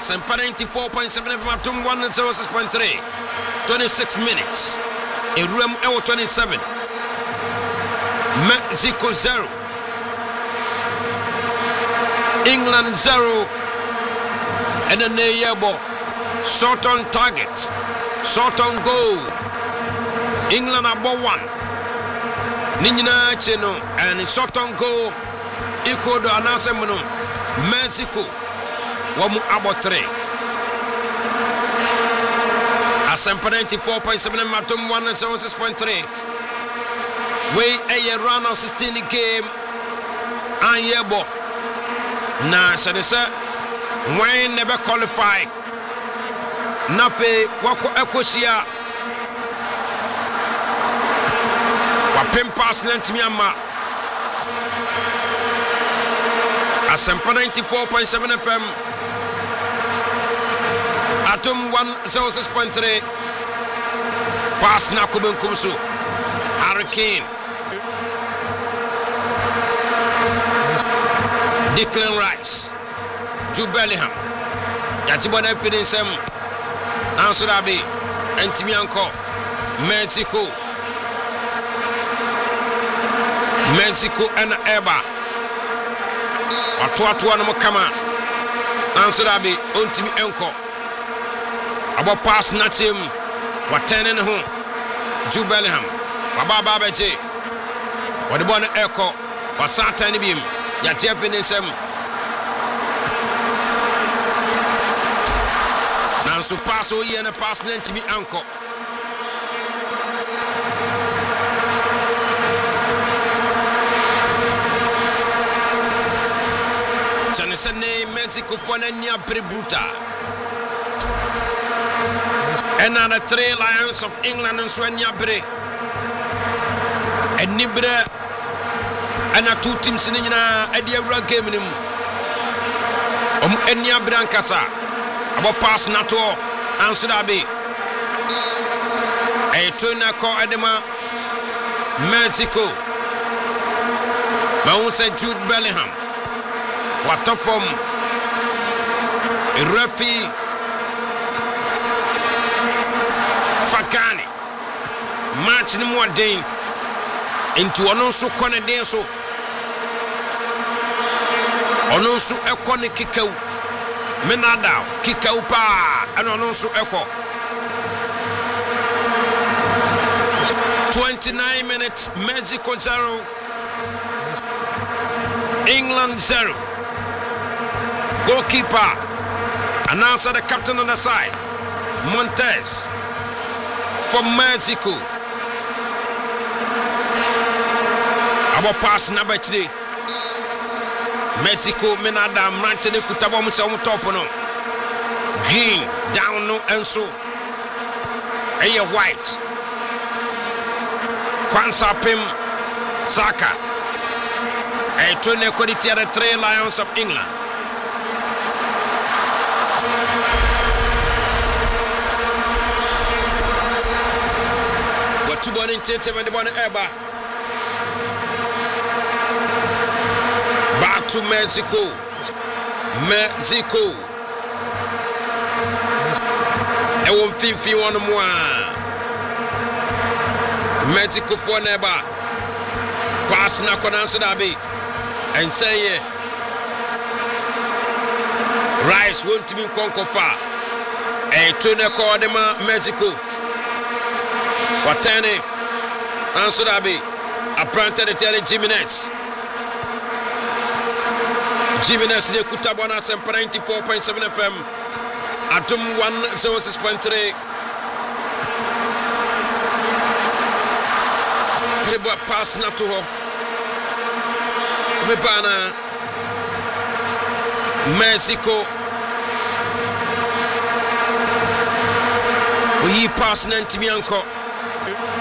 Asempa 94.7 FM Atom 106.3. 26 minutes. Eruem Ewo 27. Mexico 0. England 0. And then the ball. Shot on target. Shot on goal. England about 1. Ninyina cheno and shot on goal. Equal to Anasemono. Mexico. Wamu about 3. Asempa 94.7 Matum 106.3. We a round of 16 game. And yebo. Na Shanisa. When never qualified. Nafe wako ekosia. Wapempas Nantimiama. Asempa 94.7 FM. Atom 106.3. Pass na Kubenkumsu. Hurricane. Declan Rice. Jude Bellingham. Yatibona feeding some. Ansurabi. Antimianko. Mexico. Mexico and Eba. Watu wana mukama. Ansurabi. Untimi enko. Abo pass natim. Watenen home. Jude Bellingham. Wababa beje. Wadibona eko. Wasata nibim. Yatia feeding some. So pass o ye na pass na ntimi anko Chanesene Mexico for na nya brebuta and on the 3 Lions of England and so nya bre and nibre and a 2 teams ni na adiawra game nim enya brankasa about pass Nato Ansurabi. A tuna call Edema Mexico. Mount said Jude Bellingham. What up from Refi Fakani. Match ni more day into Ononsu Konedenso. Ononsu Ekone Kikau. Menada, Kikaupa, and Ononsu Eko. 29 minutes, Mexico 0, England 0. Goalkeeper, announcer the captain on the side, Montes from Mexico. Our pass number 3. Mexico Menada Mantene Kutabo Musamu Topono. Green down no Enso. Aya White. Kwanza Pim Saka. A tune quality the 3 Lions of England. What two born in Tete and the born Eba. Back to Mexico. Mexico. I won't feel one more. Mexico for never. Pass na konanso dabi. And say Rice won't be conquer far. A tuna call them Mexico. Watane. Answer dabi. A planted the Terry Jimenez. Jimenez de Kutabona Sempa 94.7 FM Atom 106.3 Reba pass na to ho Rebana Mexico We pass na ntimi anko